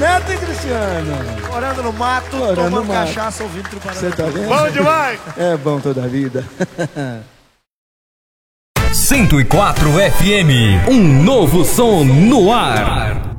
Neto e Cristiano. Morando no mato, tomando cachaça, ouvindo Tubarão. Você tá vendo? Bom demais! É bom toda a vida. 104 FM, um novo som no ar.